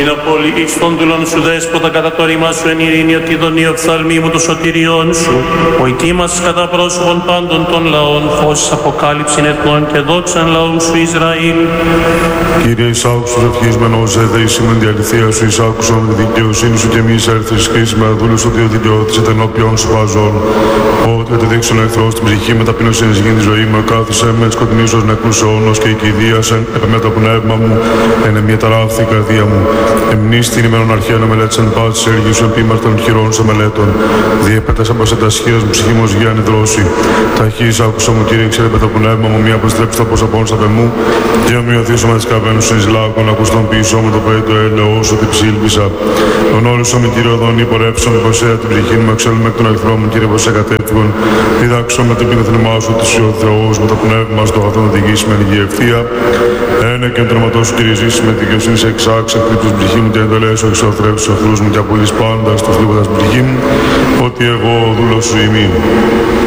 την απόλυ εις των δούλων σου δέσποτα κατά το ρήμα σου εν ειρήνη ότι δονεί οφθαλμή μου το σωτηριών σου. Ο οικείμας κατά πρόσωπον πάντων των λαών, φως αποκάλυψην εθνών και δόξαν λαών σου Ισραήλ. Κύριε εισάκουσος ευχισμένος έδε εις ημεν τη αληθεία σου, εισάκουσον τη δικαιοσύνη σου και μη εισέρθεις και εις με αδούλους ότι ο δικαιώθησε ενώπιον σου παζών. Ότι θα δείξουν εχθρός την ψυχή με ταπείνωσιν εις γήν τη ζωή μου, κάθισε με σκοτεινήσος νεκρούς αιώνος και η κηδίασεν επεμέ το πνεύμα μου, είναι μια ταράφθη καρδία μου. Εμνείς την ημέρον αρχαίων μελέτησαν πάσης έργης σου επίμαρτων χειρών σε μελέτων. Διέπετας από σε τα σχέδια μου ψυχή μου γη ανεδρώσει. Ταχύς άκουσα μου Κύριε, ξέρετε το πνεύμα μου, μία αποστρέψει τα πόσα πόνσα πε μου. Και ομοιωθήσω με τις καβαίνους εις λάκων, ακουστών πίσω μου το παιδί το έλεος ότι ψήλπισα. Γνώρισα με Κύριε οδόνη, πορεύσω με προσέα την ψυχή μου, εξέλουμε εκ των εχθρών μου Κύριε πως εκατέφυγον. Διδάξω με την πινεθνημά σου της ο Θεός, με το πνεύμα στο αγαθόν οδηγήσει με λίγη ευθεία. Ένα και εντρωματό σου Κύριε ζήσει με δικαιοσύνη σε εξάξα, κρύπτους ψυχή μου και εντολές σου εξωθρέψεις τους εχθρούς μου και απολύς πάντα στο θλίβοντας ψυχή μου, ότι εγώ δούλος σου ημί.